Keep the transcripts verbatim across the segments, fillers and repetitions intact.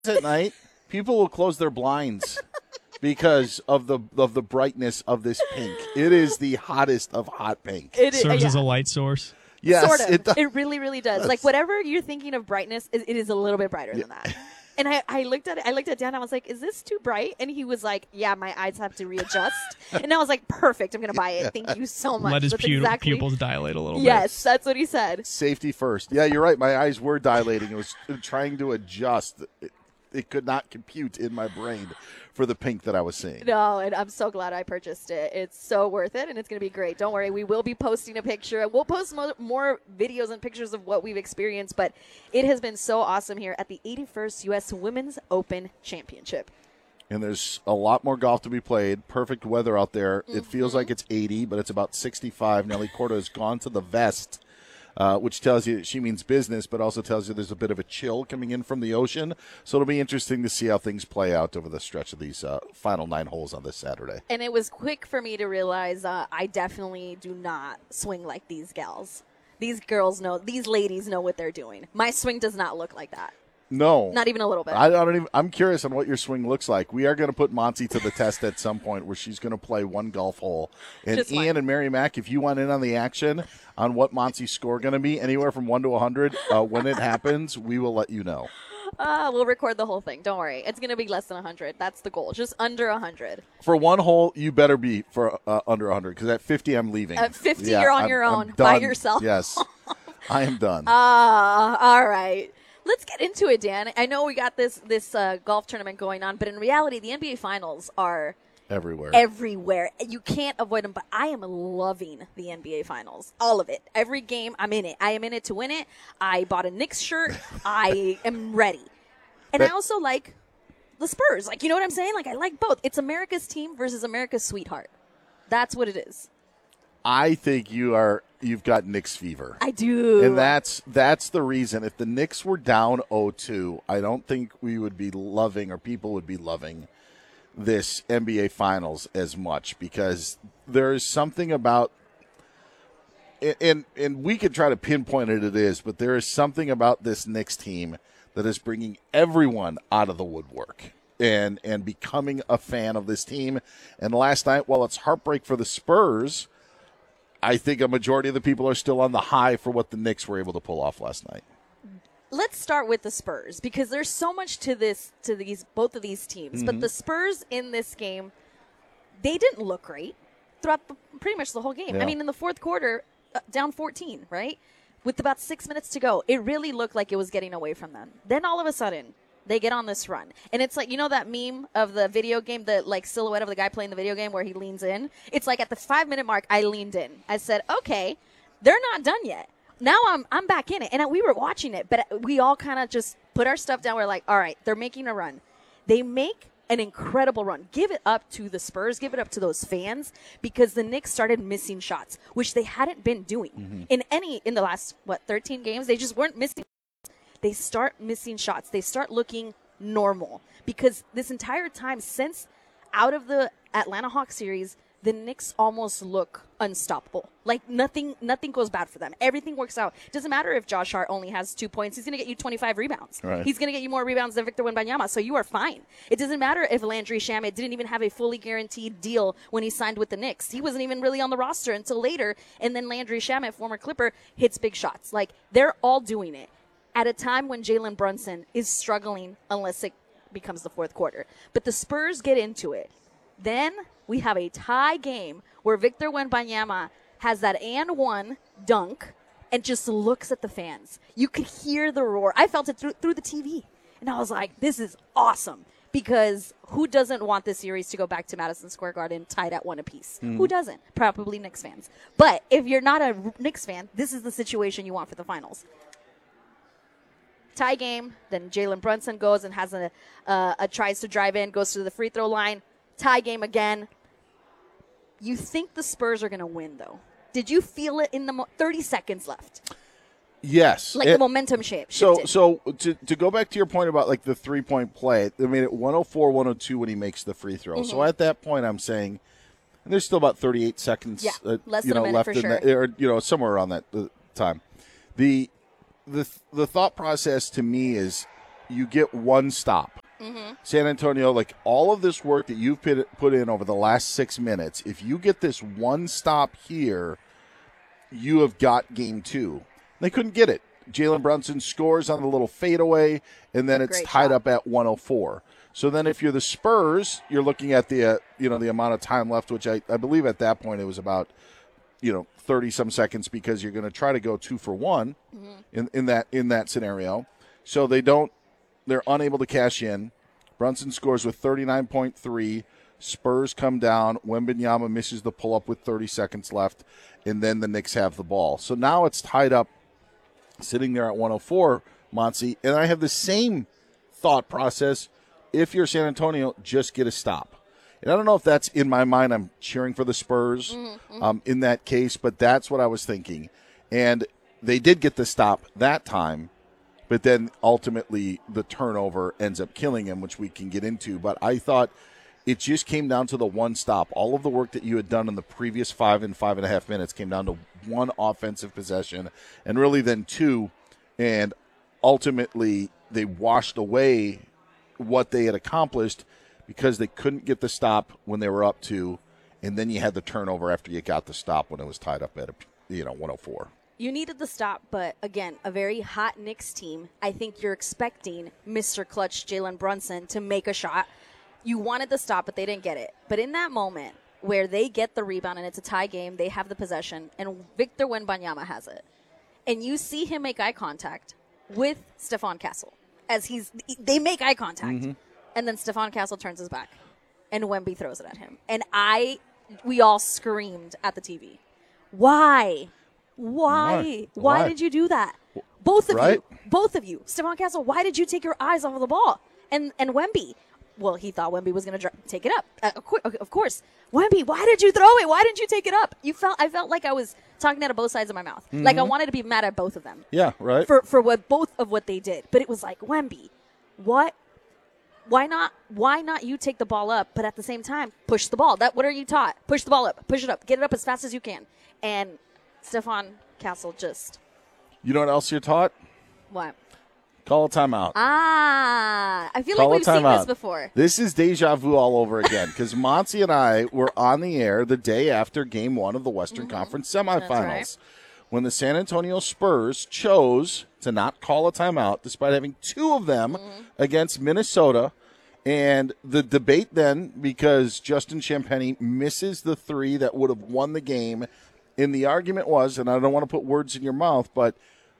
at night, people will close their blinds because of the of the brightness of this pink. It is the hottest of hot pink. It is, Serves yeah. as a light source. Yes, sort of. it does. It really, really does. Like whatever you're thinking of brightness, it, it is a little bit brighter than that. And I, I looked at it. I looked at Dan. And I was like, "Is this too bright?" And he was like, "Yeah, my eyes have to readjust." And I was like, "Perfect. I'm gonna buy it. Thank you so much." Let his That's pu- exactly- pupils dilate a little Yes, that's what he said. Safety first. Yeah, you're right. My eyes were dilating. It was trying to adjust. It, it could not compute in my brain for the pink that I was seeing. No, and I'm so glad I purchased it. It's so worth it, and it's going to be great. Don't worry. We will be posting a picture. We'll post mo- more videos and pictures of what we've experienced, but it has been so awesome here at the eighty-first U S Women's Open Championship. And there's a lot more golf to be played. Perfect weather out there. Mm-hmm. It feels like it's eighty, but it's about sixty-five. Nelly Corda has gone to the vest, uh, which tells you she means business, but also tells you there's a bit of a chill coming in from the ocean. So it'll be interesting to see how things play out over the stretch of these uh, final nine holes on this Saturday. And it was quick for me to realize uh, I definitely do not swing like these gals. These girls know, these ladies know what they're doing. My swing does not look like that. No. Not even a little bit. I don't even. I'm curious on what your swing looks like. We are going to put Monty to the test at some point, where she's going to play one golf hole. And Just Ian one. and Mary Mac, if you want in on the action on what Monty's score going to be, anywhere from one to a hundred, uh, when it happens, we will let you know. Uh, we'll record the whole thing. Don't worry. It's going to be less than one hundred. That's the goal. Just under one hundred. For one hole, you better be for uh, under a hundred, because at fifty, I'm leaving. At fifty, Yeah, you're on I'm- your I'm own by done. yourself. Yes, I am done. Ah, all right. Let's get into it, Dan. I know we got this this uh, golf tournament going on, but in reality, the N B A Finals are Everywhere. everywhere. You can't avoid them, but I am loving the N B A Finals. All of it. Every game, I'm in it. I am in it to win it. I bought a Knicks shirt. I am ready. And I But- also like the Spurs. Like, you know what I'm saying? Like, I like both. It's America's team versus America's sweetheart. That's what it is. I think you are. You've got Knicks fever. I do. And that's that's the reason. If the Knicks were down oh two, I don't think we would be loving, or people would be loving, this N B A Finals as much, because there is something about, and and we could try to pinpoint it, it is, but there is something about this Knicks team that is bringing everyone out of the woodwork and and becoming a fan of this team. And last night, while it's heartbreak for the Spurs, I think a majority of the people are still on the high for what the Knicks were able to pull off last night. Let's start with the Spurs, because there's so much to this, to these, both of these teams. Mm-hmm. But the Spurs in this game, they didn't look great throughout the, pretty much the whole game. Yeah. I mean, in the fourth quarter, uh, down fourteen, right? With about six minutes to go, it really looked like it was getting away from them. Then all of a sudden, they get on this run. And it's like, you know that meme of the video game, the like silhouette of the guy playing the video game where he leans in? It's like at the five minute mark, I leaned in. I said, okay, they're not done yet. Now I'm I'm back in it. And we were watching it, but we all kind of just put our stuff down. We're like, all right, they're making a run. They make an incredible run. Give it up to the Spurs. Give it up to those fans, because the Knicks started missing shots, which they hadn't been doing mm-hmm. in any, in the last, what, thirteen games? They just weren't missing. They start missing shots. They start looking normal, because this entire time since out of the Atlanta Hawks series, the Knicks almost look unstoppable. Like nothing, nothing goes bad for them. Everything works out. Doesn't matter if Josh Hart only has two points. He's going to get you twenty-five rebounds. Right. He's going to get you more rebounds than Victor Wembanyama. So you are fine. It doesn't matter if Landry Shamet didn't even have a fully guaranteed deal when he signed with the Knicks. He wasn't even really on the roster until later. And then Landry Shamet, former Clipper, hits big shots. Like they're all doing it at a time when Jalen Brunson is struggling unless it becomes the fourth quarter. But the Spurs get into it. Then we have a tie game where Victor Wembanyama has that and one dunk and just looks at the fans. You could hear the roar. I felt it through, through the T V. And I was like, this is awesome. Because who doesn't want this series to go back to Madison Square Garden tied at one apiece? Mm. Who doesn't? Probably Knicks fans. But if you're not a Knicks fan, this is the situation you want for the finals. Tie game, then Jalen Brunson goes and has a, uh, a tries to drive in, goes to the free throw line. Tie game again. You think the Spurs are going to win, though? Did you feel it in the mo- thirty seconds left? Yes. Like it, the momentum shape. So, shifted. so to to go back to your point about like the three point play, they made it one oh four one oh two when he makes the free throw. Mm-hmm. So at that point, I'm saying, and there's still about thirty-eight seconds, yeah, uh, less you than know, a minute left for in sure. that, or you know, somewhere around that uh, time. The the the thought process to me is, you get one stop. Mm-hmm. San Antonio, like all of this work that you've put, put in over the last six minutes, if you get this one stop here, you have got game two. They couldn't get it. Jalen Brunson scores on the little fadeaway, and then it's Great tied shot. up at one oh four. So then if you're the Spurs, you're looking at the uh, you know the amount of time left, which I, I believe at that point it was about you know thirty-some seconds because you're going to try to go two for one mm-hmm. in, in that in that scenario. So they don't they're unable to cash in. Brunson scores with thirty-nine point three. Spurs come down. Wembanyama misses the pull-up with thirty seconds left, and then the Knicks have the ball. So now it's tied up, sitting there at one oh four, Monty. And I have the same thought process. If you're San Antonio, just get a stop. And I don't know if that's in my mind. I'm cheering for the Spurs mm-hmm. um, in that case, but that's what I was thinking. And they did get the stop that time, but then ultimately the turnover ends up killing him, which we can get into. But I thought it just came down to the one stop. All of the work that you had done in the previous five and five and a half minutes came down to one offensive possession, and really then two. And ultimately they washed away what they had accomplished because they couldn't get the stop when they were up two, and then you had the turnover after you got the stop when it was tied up at a, you know one oh four. You needed the stop, but again, a very hot Knicks team. I think you're expecting Mister Clutch Jalen Brunson to make a shot. You wanted the stop, but they didn't get it. But in that moment where they get the rebound and it's a tie game, they have the possession, and Victor Wembanyama has it, and you see him make eye contact with Stephon Castle as he's they make eye contact, mm-hmm. and then Stephon Castle turns his back, and Wemby throws it at him, and I, we all screamed at the T V. Why? Why? Why, why did you do that? Both of right? you. Both of you. Stephon Castle, why did you take your eyes off of the ball? And and Wemby, well, he thought Wemby was going to take it up. Uh, of course. Wemby, why did you throw it? Why didn't you take it up? You felt I felt like I was talking out of both sides of my mouth. Mm-hmm. Like I wanted to be mad at both of them. Yeah, right. For for what both of what they did. But it was like, Wemby, what? Why not why not you take the ball up, but at the same time, push the ball? That what are you taught? Push the ball up. Push it up. Get it up as fast as you can. And Stephon Castle just... You know what else you're taught? What? Call a timeout. Ah, I feel Call like we've seen out. this before. This is deja vu all over again because Monty and I were on the air the day after game one of the Western mm-hmm. Conference semifinals right. when the San Antonio Spurs chose to not call a timeout despite having two of them mm-hmm. against Minnesota. And the debate then, because Justin Champagnie misses the three that would have won the game, and the argument was, and I don't want to put words in your mouth, but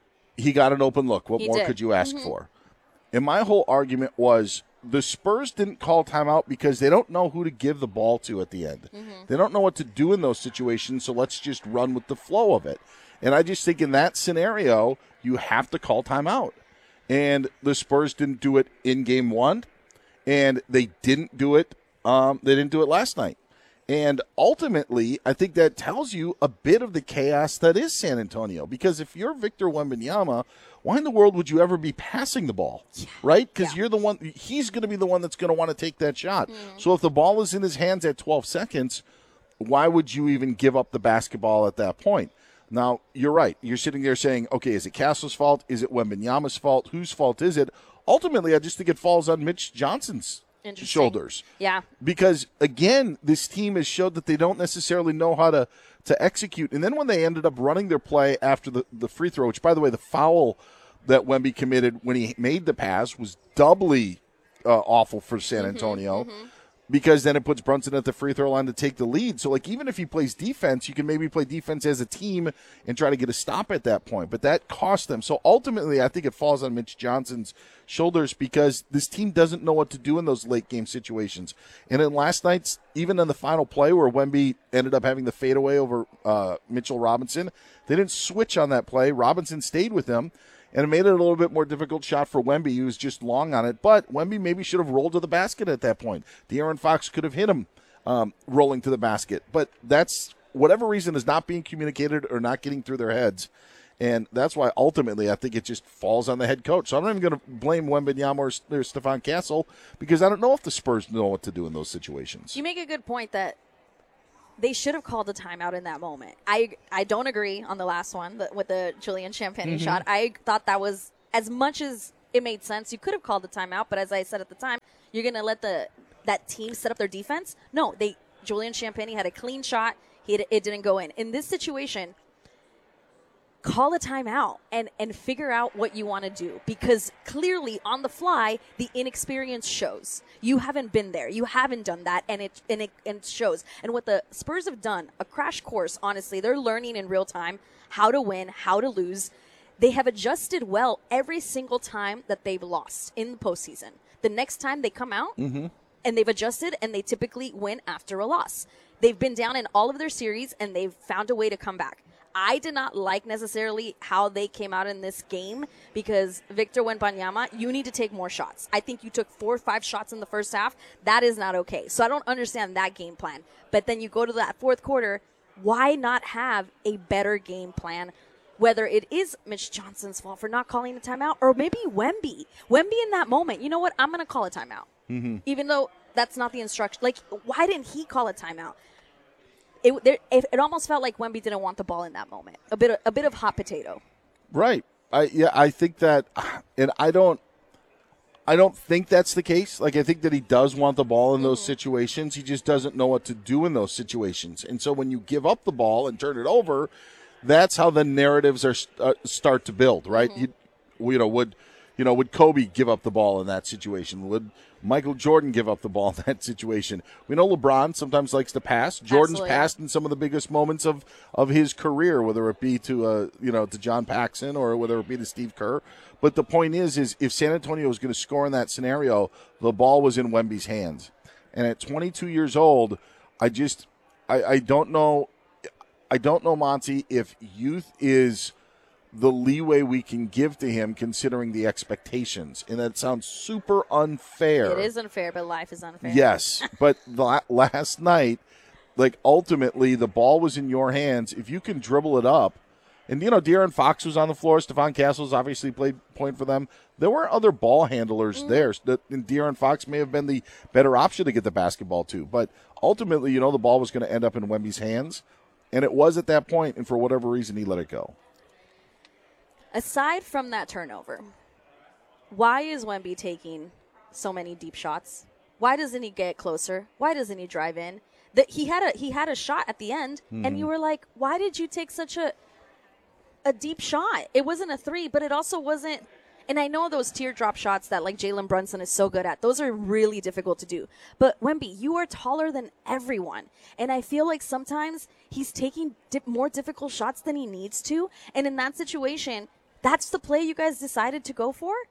he got an open look. What he more did. could you ask mm-hmm. for? And my whole argument was the Spurs didn't call timeout because they don't know who to give the ball to at the end. Mm-hmm. They don't know what to do in those situations, so let's just run with the flow of it. And I just think in that scenario, you have to call timeout. And the Spurs didn't do it in game one, and they didn't do it. Um, they didn't do it last night. And ultimately, I think that tells you a bit of the chaos that is San Antonio. Because if you're Victor Wembanyama, why in the world would you ever be passing the ball, yeah. right? Because yeah. you're the one. He's going to be the one that's going to want to take that shot. Mm-hmm. So if the ball is in his hands at twelve seconds, why would you even give up the basketball at that point? Now, you're right. You're sitting there saying, okay, is it Castle's fault? Is it Wembanyama's fault? Whose fault is it? Ultimately, I just think it falls on Mitch Johnson's shoulders. Yeah. Because, again, this team has showed that they don't necessarily know how to, to execute. And then when they ended up running their play after the, the free throw, which, by the way, the foul that Wemby committed when he made the pass was doubly uh, awful for San Antonio. Mm-hmm, mm-hmm. Because then it puts Brunson at the free throw line to take the lead. So, like, even if he plays defense, you can maybe play defense as a team and try to get a stop at that point. But that cost them. So, ultimately, I think it falls on Mitch Johnson's shoulders because this team doesn't know what to do in those late-game situations. And in last night's, even in the final play where Wemby ended up having the fadeaway over uh, Mitchell Robinson, they didn't switch on that play. Robinson stayed with them. And it made it a little bit more difficult shot for Wemby. He was just long on it. But Wemby maybe should have rolled to the basket at that point. De'Aaron Fox could have hit him um, rolling to the basket. But that's, whatever reason, is not being communicated or not getting through their heads. And that's why, ultimately, I think it just falls on the head coach. So I'm not even going to blame Wembanyama or, or Stephon Castle because I don't know if the Spurs know what to do in those situations. You make a good point that they should have called a timeout in that moment. I I don't agree on the last one the, with the Julian Champagnie mm-hmm. shot. I thought that was, as much as it made sense. You could have called the timeout, but as I said at the time, you're going to let the that team set up their defense? No, they Julian Champagny had a clean shot. He had, it didn't go in. In this situation, call a timeout and, and figure out what you want to do, because clearly on the fly, the inexperience shows. You haven't been there. You haven't done that, and it, and it, and it shows. And what the Spurs have done, a crash course, honestly, they're learning in real time how to win, how to lose. They have adjusted well every single time that they've lost in the postseason. The next time they come out, mm-hmm. and they've adjusted, and they typically win after a loss. They've been down in all of their series, and they've found a way to come back. I did not like necessarily how they came out in this game, because Victor Wembanyama, you need to take more shots. I think you took four or five shots in the first half. That is not okay. So I don't understand that game plan. But then you go to that fourth quarter, why not have a better game plan? Whether it is Mitch Johnson's fault for not calling a timeout, or maybe Wemby. Wemby in that moment, you know what? I'm going to call a timeout. Mm-hmm. Even though that's not the instruction. Like, why didn't he call a timeout? It, there, it it almost felt like Wemby didn't want the ball in that moment. A bit of, a bit of hot potato. Right. I yeah, I think that, and I don't I don't think that's the case. Like, I think that he does want the ball in those mm-hmm. situations. He just doesn't know what to do in those situations. And so when you give up the ball and turn it over, that's how the narratives are uh, start to build, right? Mm-hmm. You, you know, would you know, would Kobe give up the ball in that situation? Would Michael Jordan give up the ball in that situation? We know LeBron sometimes likes to pass. Jordan's Absolutely. passed in some of the biggest moments of, of his career, whether it be to uh, you know to John Paxson or whether it be to Steve Kerr. But the point is, is if San Antonio was going to score in that scenario, the ball was in Wemby's hands. And at twenty-two years old, I just I, I don't know I don't know, Monty, if youth is the leeway we can give to him considering the expectations. And that sounds super unfair. It is unfair, but life is unfair. Yes, but the, last night, like, ultimately the ball was in your hands. If you can dribble it up, and, you know, De'Aaron Fox was on the floor. Stephon Castles obviously played point for them. There were other ball handlers mm-hmm. there. And De'Aaron Fox may have been the better option to get the basketball to. But ultimately, you know, the ball was going to end up in Wemby's hands. And it was at that point, and for whatever reason, he let it go. Aside from that turnover, why is Wemby taking so many deep shots? Why doesn't he get closer? Why doesn't he drive in? That he had a he had a shot at the end, mm-hmm. and you were like, why did you take such a a deep shot? It wasn't a three, but it also wasn't. And I know those teardrop shots that like Jalen Brunson is so good at. Those are really difficult to do. But Wemby, you are taller than everyone. And I feel like sometimes he's taking dip, more difficult shots than he needs to. And in that situation, that's the play you guys decided to go for?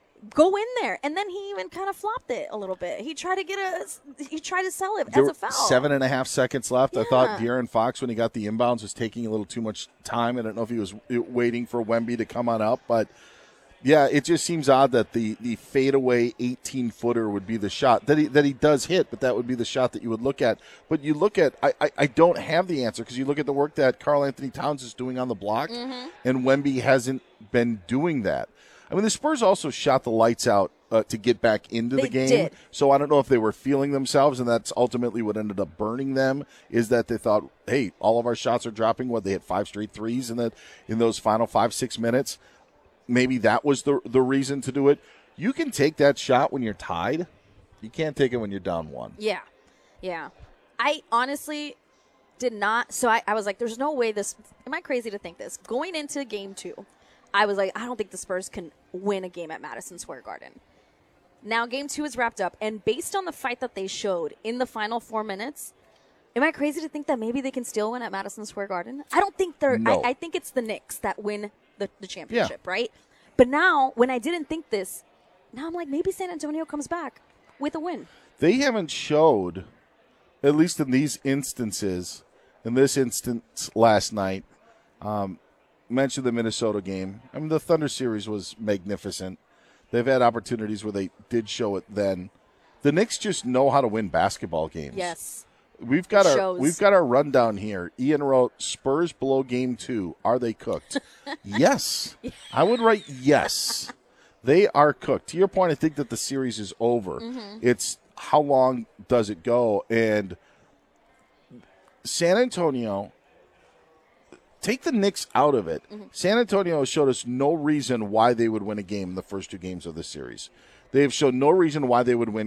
Go in there. And then he even kind of flopped it a little bit. He tried to get a, he tried to sell it there as a foul. Seven and a half seconds left. Yeah. I thought De'Aaron Fox, when he got the inbounds, was taking a little too much time. I don't know if he was waiting for Wemby to come on up, but yeah, it just seems odd that the, the fadeaway eighteen-footer would be the shot that he that he does hit, but that would be the shot that you would look at. But you look at, I, I, I don't have the answer, because you look at the work that Karl Anthony Towns is doing on the block, mm-hmm. and Wemby hasn't been doing that. I mean, the Spurs also shot the lights out uh, to get back into they the game. Did. So I don't know if they were feeling themselves, and that's ultimately what ended up burning them, is that they thought, hey, all of our shots are dropping. What, they hit five straight threes in, the, in those final five, six minutes? Maybe that was the the reason to do it. You can take that shot when you're tied. You can't take it when you're down one. Yeah. Yeah. I honestly did not. So I, I was like, there's no way this. Am I crazy to think this? Going into game two, I was like, I don't think the Spurs can win a game at Madison Square Garden. Now game two is wrapped up. And based on the fight that they showed in the final four minutes, am I crazy to think that maybe they can still win at Madison Square Garden? I don't think they're. No. I, I think it's the Knicks that win The, the championship, yeah. right? But now, when I didn't think this, now I'm like, maybe San Antonio comes back with a win. They haven't showed, at least in these instances, in this instance last night, um, mentioned the Minnesota game. I mean, the Thunder series was magnificent. They've had opportunities where they did show it then. The Knicks just know how to win basketball games. Yes. We've got it our shows. we've got our rundown here. Ian wrote, Spurs below game two. Are they cooked? Yes. I would write yes. They are cooked. To your point, I think that the series is over. Mm-hmm. It's how long does it go? And San Antonio, take the Knicks out of it. Mm-hmm. San Antonio showed us no reason why they would win a game in the first two games of this series. They have shown no reason why they would win